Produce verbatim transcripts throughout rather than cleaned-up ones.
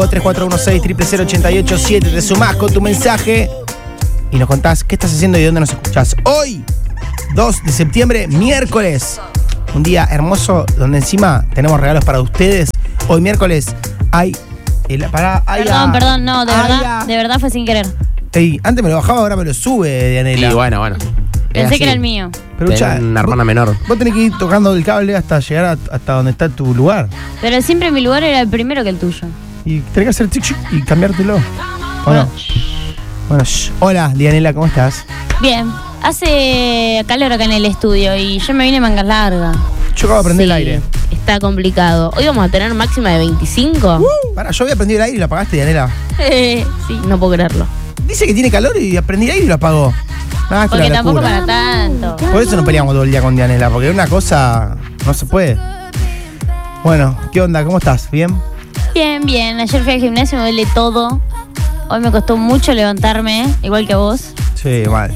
vivo, tres cuatro uno seis, cero cero cero ocho ocho siete. Te sumás con tu mensaje y nos contás qué estás haciendo y de dónde nos escuchás. Hoy, dos de septiembre, miércoles. Un día hermoso donde encima tenemos regalos para ustedes. Hoy miércoles hay... El, para, hay perdón, a, perdón, no, de hay verdad, a, de verdad fue sin querer. Ey, antes me lo bajaba, ahora me lo sube, Dianela. Y bueno, bueno. Pensé que era el mío. Pero Tenés ya, una hermana vos, menor. Vos tenés que ir tocando el cable hasta llegar a, hasta donde está tu lugar. Pero siempre mi lugar era el primero que el tuyo. Y tenés que hacer tic tic y cambiártelo. ¿O no? Bueno, shh. Hola, Dianela, ¿cómo estás? Bien, hace calor acá en el estudio y yo me vine mangas largas. Yo acabo de prender Sí, el aire. está complicado. Hoy vamos a tener máxima de veinticinco. Uh, Pará, yo había prendido el aire y lo apagaste, Dianela. Sí, no puedo creerlo. Dice que tiene calor y prendí el aire y lo apagó. Nah, esto Porque es una tampoco locura. para tanto. Por eso no peleamos todo el día con Dianela, porque una cosa no se puede. Bueno, ¿qué onda? ¿Cómo estás? ¿Bien? Bien, bien. Ayer fui al gimnasio, me duele todo. Hoy me costó mucho levantarme, igual que a vos. Sí, mal.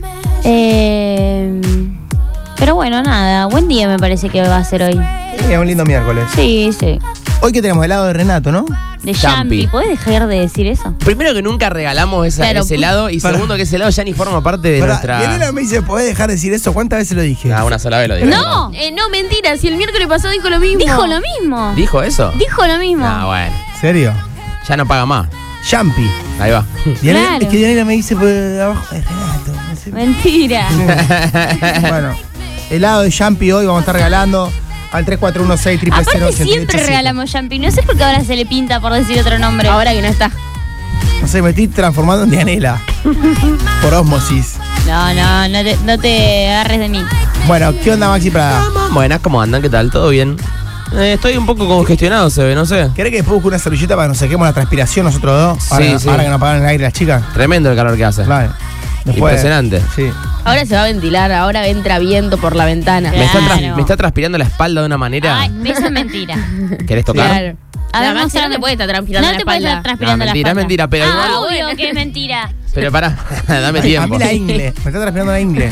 Eh, pero bueno, nada. Buen día me parece que va a ser hoy. Sí, un lindo miércoles. Sí, sí. Hoy que tenemos helado de Renato, ¿no? De Champi. Champi. ¿Podés dejar de decir eso? Primero que nunca regalamos esa, Claro, ese helado y para- segundo que ese helado ya ni forma parte de Pará, nuestra... Dianela me dice, ¿podés dejar de decir eso? ¿Cuántas veces lo dije? Ah, una sola vez lo dijo. ¡No! Eh, no, mentira, si el miércoles pasado dijo lo mismo. Dijo lo mismo. ¿Dijo eso? Dijo lo mismo. Ah, bueno. ¿En serio? Ya no paga más. Champi. Ahí va. Dianela, Claro. Es que Dianela me dice por abajo de Renato. No sé. Mentira. Bueno, helado de Champi hoy vamos a estar regalando al tres cuatro uno seis, cero cero cero Aparte ocho ocho siempre siete. regalamos Champi. No sé por qué ahora se le pinta por decir otro nombre. Ahora que no está. No sé, me estoy transformando en Dianela. Por ósmosis. No, no, no te, no te agarres de mí. Bueno, ¿qué onda, Maxi Prada? Buenas, ¿cómo andan? ¿Qué tal? ¿Todo bien? Eh, estoy un poco congestionado, se ve, no sé. ¿Querés que después busque una servilleta para que nos sequemos la transpiración nosotros dos? Sí, Ahora, sí. ahora que nos apagan el aire las chicas. Tremendo el calor que hace. Vale. Impresionante. Sí. Ahora se va a ventilar, ahora entra viento por la ventana. Me, está tras- Claro. me está transpirando la espalda de una manera. Ay, eso es mentira. ¿Querés tocar? Claro. A ver, Además, mostrame. no te puede estar transpirando No la te puedes espalda. estar transpirando No, la mentira, espalda. mentira, pero ah, igual- obvio que es mentira. Pero pará, dame A tiempo. mí la ingle. Me está transpirando la ingle.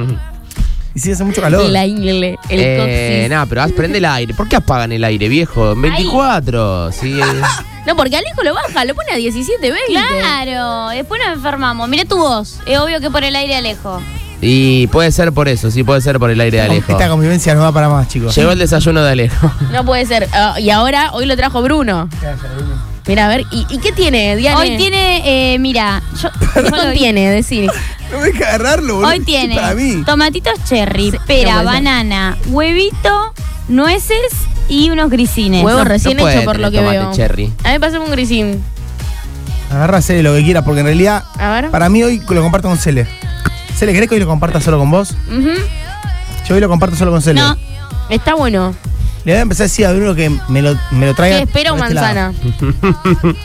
Y sí, hace mucho calor. La ingle, el Eh, coxis. nada, pero haz, prende el aire. ¿Por qué apagan el aire, viejo? En veinticuatro. Sí. No, porque Alejo lo baja, lo pone a diecisiete, veinte. Claro, después nos enfermamos. Mira tu voz. Es obvio que por el aire Alejo. Y puede ser por eso, sí, puede ser por el aire de Alejo. Esta convivencia no va para más, chicos. Llegó el desayuno de Alejo. No puede ser. Ah, y ahora, hoy lo trajo Bruno. Mira, a ver, ¿y, y qué tiene, Diana? Hoy tiene, eh, mira, yo, yo lo ¿Qué vi. tiene? Decir. No me deja agarrarlo, boludo. Hoy tiene Para mí. tomatitos cherry, Sí, pera, no puede ser. banana, huevito, nueces y unos grisines. Huevo No- recién no puede hecho por lo que tener tomate veo. cherry. A mí me pasó un grisín. Agárrase de lo que quiera, porque en realidad, A ver. para mí hoy lo comparto con Cele. Cele, ¿querés que hoy lo comparta solo con vos? Ujú. Yo hoy lo comparto solo con Cele. No, Está bueno. Le voy a empezar a decir a Bruno que me lo, me lo traiga. ¿Qué espera o por este lado. manzana?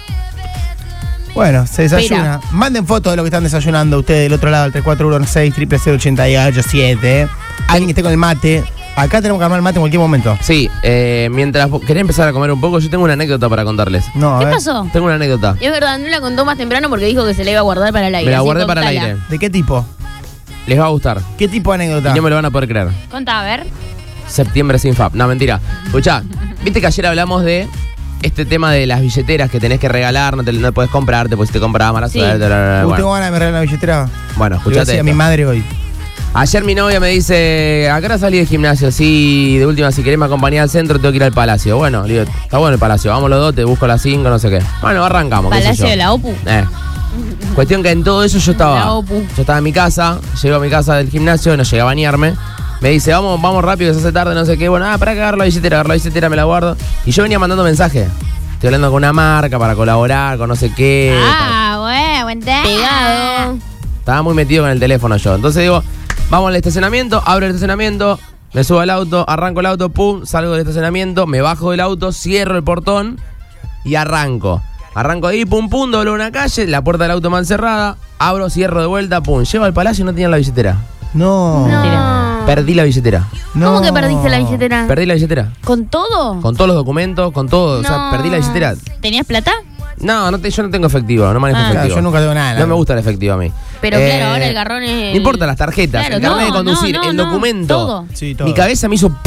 Bueno, se desayuna. Espera. Manden fotos de lo que están desayunando ustedes del otro lado, al tres cuatro uno seis, cero cero cero ocho ocho siete. Alguien que esté con el mate. Acá tenemos que armar el mate en cualquier momento. Sí, eh, mientras vos querés empezar a comer un poco, yo tengo una anécdota para contarles. No, a ¿qué ver. pasó? Tengo una anécdota. Y es verdad, no la contó más temprano porque dijo que se la iba a guardar para el aire. Me la así guardé para el contala. aire. ¿De qué tipo? Les va a gustar. ¿Qué tipo de anécdota? Y no me lo van a poder creer. Contá, a ver. Septiembre sin F A P. No, mentira. Escuchá, viste que ayer hablamos de este tema de las billeteras que tenés que regalar, no te no podés comprar, te pusiste comprar mala Sí. suerte. bla, bla, bla. Uh, Bueno, tengo ganas de me regalar la billetera. bueno, Le voy a escuchate. decir a mi esto. madre hoy. Ayer mi novia me dice, acá no salí del gimnasio, sí, de última, si querés me acompañar al centro, tengo que ir al Palacio. Bueno, le digo, está bueno el Palacio, vamos los dos, te busco a las cinco, no sé qué. Bueno, arrancamos. qué sé Palacio yo. de la OPU. Eh. Cuestión que en todo eso yo La estaba. OPU. Yo estaba en mi casa, llego a mi casa del gimnasio, no llegué a bañarme. Me dice, vamos, vamos rápido, que se hace tarde, no sé qué. Bueno, ah, para que agarro la billetera, agarro la billetera, me la guardo. Y yo venía mandando mensajes. Estoy hablando con una marca para colaborar, con no sé qué. Ah, bueno, buen tema. Pegado. Estaba muy metido con el teléfono yo. Entonces digo, vamos al estacionamiento, abro el estacionamiento, me subo al auto, arranco el auto, pum, salgo del estacionamiento, me bajo del auto, cierro el portón y arranco. Arranco ahí, pum, pum, doblo una calle, la puerta del auto mal cerrada, abro, cierro de vuelta, pum, llego al Palacio y no tenían la billetera. No. No. Perdí la billetera. no. ¿Cómo que perdiste la billetera? Perdí la billetera. ¿Con todo? Con todos los documentos, con todo. O sea, No. perdí la billetera. ¿Tenías plata? No, no te- yo no tengo efectivo, no manejo Ah. Claro, efectivo. yo nunca tengo nada. No me gusta el efectivo a mí. Pero Eh, claro, ahora el garrón es. No importa las tarjetas, Claro, el carnet no, de conducir, no, no, el no, documento. todo. Sí, todo. Mi cabeza me hizo. ¡puf!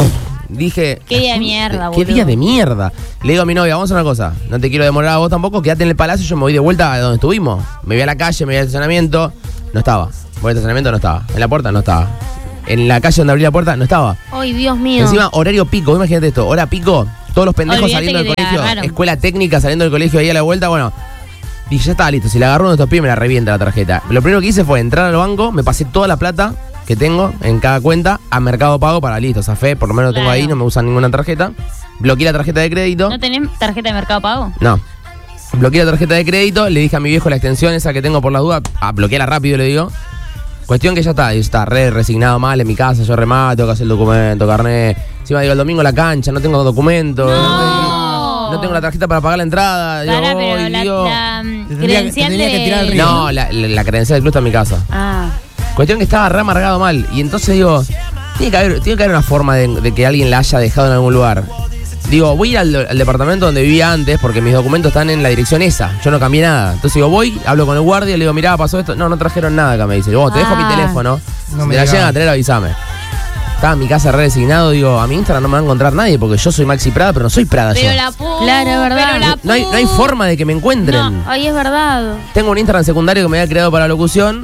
dije... Qué día de mierda, Qué boludo. día de mierda. Le digo a mi novia, vamos a hacer una cosa. No te quiero demorar a vos tampoco, quédate en el palacio. Yo me voy de vuelta a donde estuvimos. Me voy a la calle, me voy al estacionamiento. No estaba. Voy al estacionamiento, no estaba. En la puerta, no estaba. En la calle donde abrí la puerta, no estaba. Ay, Dios mío. Encima, horario pico. Imagínate esto, hora pico. Todos los pendejos Olvídate saliendo del que te colegio. agarraron. Escuela técnica saliendo del colegio ahí a la vuelta. Bueno, dije, ya estaba listo. Si le agarro uno de estos pibes, me la revienta la tarjeta. Lo primero que hice fue entrar al banco, me pasé toda la plata que tengo en cada cuenta a Mercado Pago para listo. Zafé, por lo menos lo tengo Claro. ahí, no me usan ninguna tarjeta. Bloqueé la tarjeta de crédito. ¿No tenés tarjeta de Mercado Pago? No. Bloqueé la tarjeta de crédito, le dije a mi viejo la extensión esa que tengo por las dudas. Ah, bloqueala rápido, le digo. Cuestión que ya está, y está re resignado mal en mi casa, yo remato, tengo que hacer el documento, carnet. Encima digo, el domingo la cancha, no tengo documento. No. No tengo la tarjeta para pagar la entrada. Digo, Pará, pero "Ay, la, Dios". la, mm, Te tendría que- te credencial tendría que tirar al de... río. No, la, la, la credencial del club está en mi casa. Ah. Cuestión que estaba re amargado mal. Y entonces digo, tiene que haber, tiene que haber una forma de, de que alguien la haya dejado en algún lugar. Digo, voy a ir al, al departamento donde vivía antes porque mis documentos están en la dirección esa. Yo no cambié nada. Entonces digo, voy, hablo con el guardia, le digo, mirá, pasó esto. No, no trajeron nada acá, me dice. Vos, te dejo mi Ah. teléfono. No si me te la digas. llegan a traer, avísame. Estaba en mi casa re designado, digo, a mi Instagram no me va a encontrar nadie porque yo soy Maxi Prada, pero no soy Prada Pero yo. la pu... Claro, es verdad. Pero la No hay, no hay pu- forma de que me encuentren. No, ay, es verdad. Tengo un Instagram secundario que me había creado para locución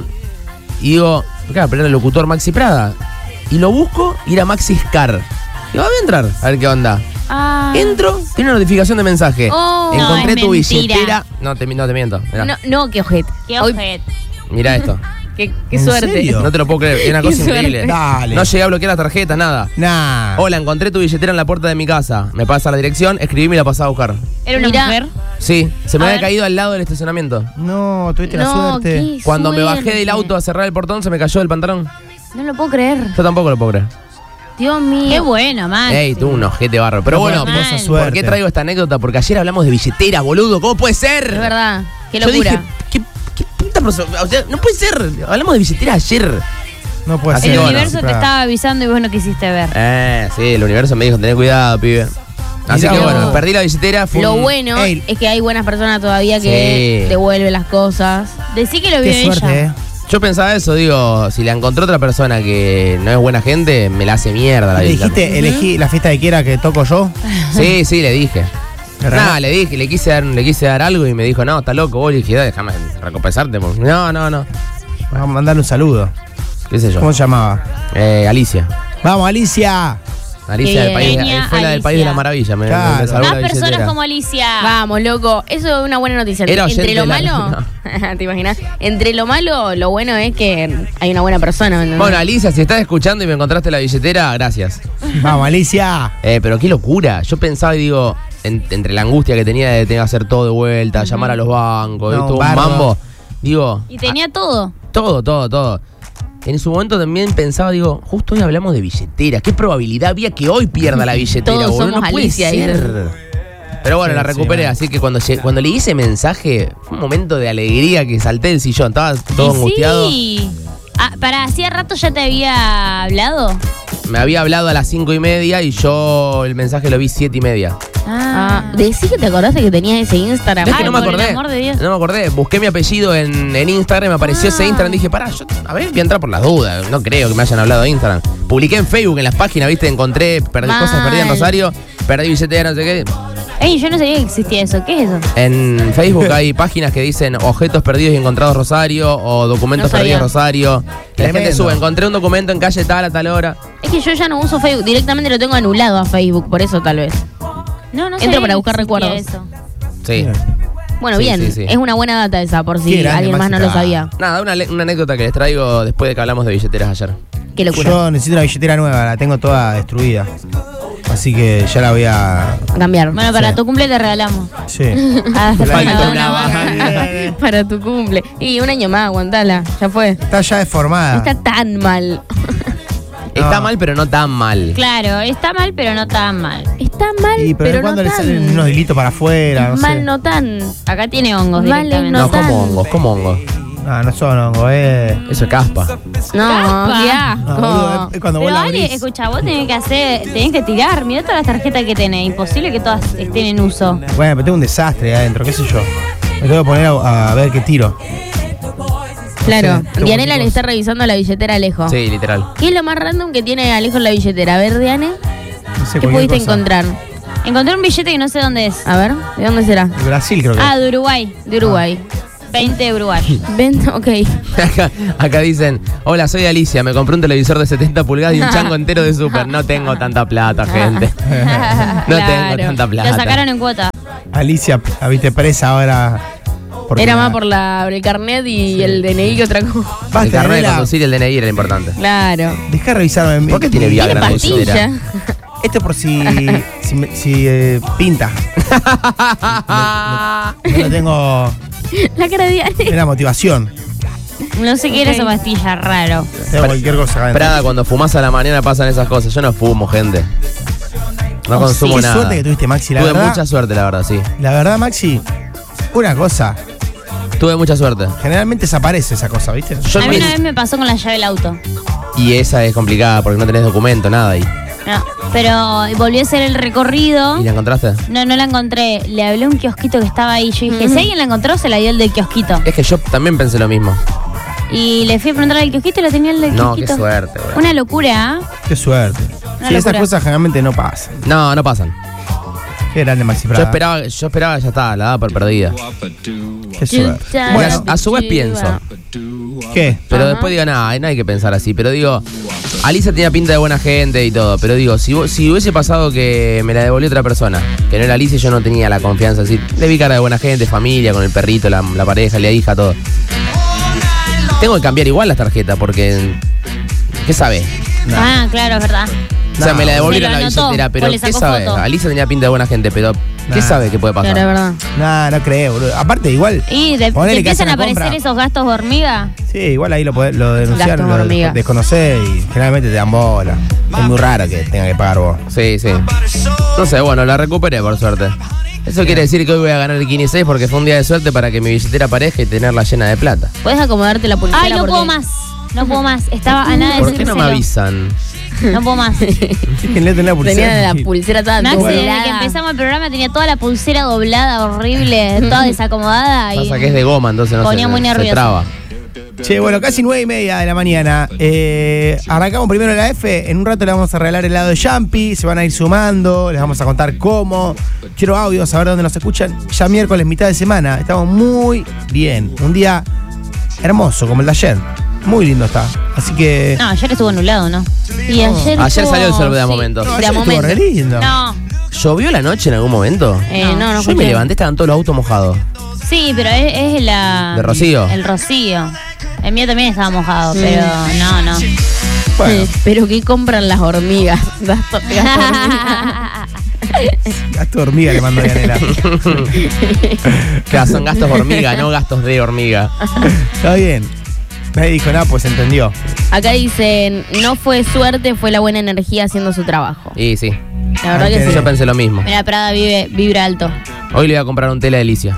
y digo, claro, pero era el locutor Maxi Prada. Y lo busco y era Maxi Scar. Digo, voy a entrar, a ver qué onda. Ah. Entro, tiene una notificación de mensaje. Oh, Encontré no, tu es mentira. billetera. No te, no te miento. Mirá, No, no, qué ojete. Qué Hoy- ojete. mirá esto. Qué, qué ¿En suerte. serio? No te lo puedo creer. Es una Qué cosa suerte. increíble. Dale. No llegué a bloquear la tarjeta, nada. Nah. Hola, encontré tu billetera en la puerta de mi casa. Me pasa la dirección, escribí y me la pasaba a buscar. ¿Era una Mirá. mujer? Sí, se me A había ver. caído al lado del estacionamiento. No, tuviste la No, suerte. qué Cuando me bajé suerte. del auto a cerrar el portón, se me cayó el pantalón. No lo puedo creer. Yo tampoco lo puedo creer. Dios mío. Qué bueno, man. Ey, tú un ojete barro. Pero No bueno, puedo esa ¿por suerte. qué traigo esta anécdota? Porque ayer hablamos de billetera, boludo. ¿Cómo puede ser? Es verdad. Qué Yo locura. dije, ¿qué, qué puta persona? O sea, no puede ser. Hablamos de billetera ayer. No puede Así ser. El que bueno, universo te estaba avisando y vos no quisiste ver. Eh, sí, el universo me dijo, tené cuidado, pibe. Así Mirá que vos. bueno, perdí la billetera. Fue Lo un- bueno Ey. es que hay buenas personas todavía que Sí. devuelven las cosas. Decí que lo vio Qué ella. suerte, eh. Yo pensaba eso, digo, si la encontró otra persona que no es buena gente, me la hace mierda la ¿Le billetera. dijiste, elegí la fiesta que quiera que toco yo? Sí, sí, le dije. ¿Le Nada, regalás? le dije, le quise dar, le quise dar algo y me dijo, no, está loco, vos le dije, déjame recompensarte. po". No, no, no. Vamos a mandarle un saludo. ¿Qué sé yo? ¿Cómo se llamaba? Eh, Alicia. Vamos, Alicia. Alicia del Qué país, genia, fue la del país de Alicia. la maravilla. Me, Claro. me salvó Más la personas billetera. como Alicia. Vamos, loco. Eso es una buena noticia. Era Entre oyente lo de la- malo, ¿te imaginas? Entre lo malo, lo bueno es que hay una buena persona. ¿no? Bueno, Alicia, si estás escuchando y me encontraste la billetera, gracias. Vamos, Alicia. Eh, pero qué locura. Yo pensaba y digo, en- entre la angustia que tenía de tener que hacer todo de vuelta, llamar a los bancos, No, y todo un bardo. mambo. Digo, Y tenía todo. todo, todo, todo. En su momento también pensaba, digo, justo hoy hablamos de billetera. ¿Qué probabilidad había que hoy pierda la billetera, Todos boludo? somos No puede Alicia, ser. Pero bueno, Sí, la sí, recuperé, bueno. así que cuando, lle- cuando leí ese mensaje, fue un momento de alegría que salté del sillón. Estaba todo Y angustiado. Sí. Ah, para, ¿hacía rato ya te había hablado? Me había hablado a las cinco y media y yo el mensaje lo vi siete y media. Ah, decí que te acordaste que tenías ese Instagram. Es que Ay, no me por el acordé. amor de Dios. No me acordé. Busqué mi apellido en, en Instagram, me apareció ese Ah. Instagram. Dije, pará, yo, a ver, voy a entrar por las dudas. No creo que me hayan hablado de Instagram. Publiqué en Facebook, en las páginas, viste, encontré perdí Mal. cosas perdidas en Rosario, perdí billetera, no sé qué. Ey, yo no sabía que existía eso. ¿Qué es eso? En Facebook hay páginas que dicen objetos perdidos y encontrados Rosario o documentos No sabía. perdidos Rosario. Y la gente Tremendo. sube, encontré un documento en calle tal a tal hora. Es que yo ya no uso Facebook. Directamente lo tengo anulado a Facebook, por eso tal vez. No, no Entro sabía para que buscar existía recuerdos. eso. Sí. Bueno, Sí, bien. sí, sí. Es una buena data esa, por si Qué grande, alguien más no Maxi lo Prada. sabía. Nada, una, le- una anécdota que les traigo después de que hablamos de billeteras ayer. Qué locura. Yo necesito una billetera nueva, la tengo toda destruida. Así que ya la voy a. A cambiar. Bueno, para Sí. tu cumple te regalamos. Sí. Ah, te La falta hizo una una más. baja. Para tu cumple. Y un año más, aguantala. Ya fue. Está ya deformada. No está tan mal. Está No. mal, pero no tan mal. Claro, está mal, pero no tan mal. Está mal, Y pero, pero, cuando no le salen tan. unos hilitos para afuera, no mal sé. no tan. Acá tiene hongos Vale, directamente. No, no tan- como hongos, como hongos. Ah, no son hongos, eh. Eso es caspa. No, Caspa. qué No, asco. boludo, es cuando vos Pero la Ale, abrís. escucha, vos tenés que hacer, tenés que tirar. Mirá todas las tarjetas que tenés. Imposible que todas estén en uso. Bueno, pero tengo un desastre ahí adentro, qué sé yo. Me tengo que poner a, a ver qué tiro. Claro. Sí, tengo Dianela le muchos. está revisando la billetera a Alejo. Sí, literal. ¿Qué es lo más random que tiene Alejo en la billetera? A ver, Diane. No sé, ¿Qué cualquier pudiste cosa. encontrar? Encontré un billete que no sé dónde es. A ver, ¿de dónde será? De Brasil, creo que. Ah, de Uruguay. De Uruguay. veinte de Uruguay. Ven, ok. Acá, acá dicen, hola, soy Alicia, me compré un televisor de setenta pulgadas y un chango entero de súper. No tengo tanta plata, gente. No Claro. tengo tanta plata. Lo sacaron en cuota. Alicia, la viste presa ahora. porque Era la- más por la, el carnet y el D N I que otra cosa. Basta, El carnet de Daniela, conducir y el D N I era importante. Claro. Dejá revisarme. ¿Por qué tiene Tiene Viagra en la billetera? pastilla. Esto es por si. si, me- si, eh, pinta. No lo tengo. La cara de Diane. Era motivación. No sé qué era Ok. esa pastilla, raro. Tengo cualquier cosa adentro. Prada, cuando fumás a la mañana pasan esas cosas. Yo no fumo, gente. No Oh, consumo qué nada. suerte que tuviste, Maxi. La Tuve verdad, mucha suerte, la verdad, sí. la verdad, Maxi, una cosa. Tuve mucha suerte. Generalmente desaparece esa cosa, ¿viste? Yo A mí me- una vez me pasó con la llave del auto. Y esa es complicada porque no tenés documento, nada ahí. No, pero volví a hacer el recorrido. ¿Y la encontraste? No, no la encontré. Le hablé a un kiosquito que estaba ahí. Yo dije, Ujú. si alguien la encontró, se la dio el del kiosquito. Es que yo también pensé lo mismo. Y le fui a preguntar al kiosquito y lo tenía el del No, qué kiosquito. suerte, güey. Una locura, ¿ah? Qué suerte. Una Sí, esas locura. cosas generalmente no pasan. No, no pasan. Qué grande, Maxi Yo Prada. esperaba, yo esperaba, ya está, la daba por perdida. Qué suerte. Bueno, Bueno, a su vez pienso. ¿qué? Pero Ajá. después digo, nada, no hay que pensar así. Pero digo, Alicia tenía pinta de buena gente y todo. Pero digo, si, hu- si hubiese pasado que me la devolvió otra persona, que no era Alicia, yo no tenía la confianza. Así, le vi cara de buena gente, familia, con el perrito, la, la pareja, la hija, todo. Tengo que cambiar igual las tarjetas porque. ¿Qué sabe? No. Ah, claro, es verdad. O sea, No, me la devolvieron se a lo la anotó, billetera, pero o le ¿qué sacó sabe? foto. Alicia tenía pinta de buena gente, pero ¿qué Nah. sabe que puede pasar? Claro, es verdad. No, no creo, boludo. Aparte, igual. Y de, Ponele te que hace empiezan a una aparecer compra. esos gastos de hormiga. Sí, igual ahí lo, podés- lo denunciaron, Gastos lo hormiga. desconocés y generalmente te dan bola. Es muy raro que tenga que pagar vos. Sí, sí. No sé, bueno, la recuperé por suerte. Eso quiere decir que hoy voy a ganar el quinientos seis porque fue un día de suerte para que mi billetera aparezca y tenerla llena de plata. ¿Puedes acomodarte la pulsera? Ay, no porque- puedo más. No puedo más. Estaba a nada de ¿Por qué no me decírselo. avisan? No puedo más. Fíjenle tener la pulsera. Tenía la pulsera toda Maxi, desde doblada. que empezamos el programa tenía toda la pulsera doblada, horrible, toda desacomodada. Y Pasa que es de goma, entonces no ponía se, muy se nervioso. traba. Che, bueno, casi nueve y media de la mañana. Eh, arrancamos primero la F. En un rato le vamos a regalar el lado de Yampi. Se van a ir sumando. Les vamos a contar cómo. Quiero audios, a ver dónde nos escuchan. Ya miércoles, mitad de semana. Estamos muy bien. Un día hermoso, como el de ayer. Muy lindo está. Así que. No, ayer estuvo nublado, ¿no? Y ayer. Ayer estuvo- salió el sol de sí. momento. No, de ayer estuvo momento. re lindo. No, ¿Llovió la noche en algún momento? Eh, no, no, Yo me escuché. levanté, estaban todos los autos mojados. sí, pero es, es la. ¿De Rocío? El rocío. El mío también estaba mojado, pero no, no. Bueno, Eh, pero ¿qué compran las hormigas? Gasto- gasto hormigas. gasto de hormiga le mando a Dianela. Claro, son gastos hormiga, no gastos de hormiga. Está bien. Nadie dijo nada, pues entendió. Acá dicen, no fue suerte, fue la buena energía haciendo su trabajo. Y sí, La verdad Ahí que tenés. sí. yo pensé lo mismo. Mira, Prada vive, vibra alto. Hoy le voy a comprar un tela de Alicia.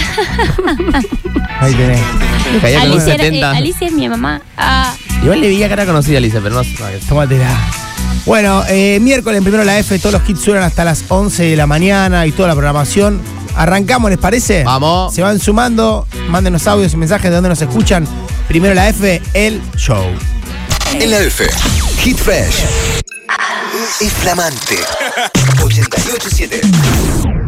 Ahí tenés. Caía con un Alicia, era- eh, setenta. Alicia es mi mamá. Ah, Igual le vi a cara conocida a Alicia, pero no sé. no, que- Tómatela. Bueno, eh, miércoles primero la F, todos los hits suenan hasta las once de la mañana y toda la programación. Arrancamos, ¿les parece? Vamos. Se van sumando, mándenos audios y mensajes de dónde nos escuchan. Primero la F, el show. En la F, Hit Fresh. Es flamante. ochenta y ocho siete.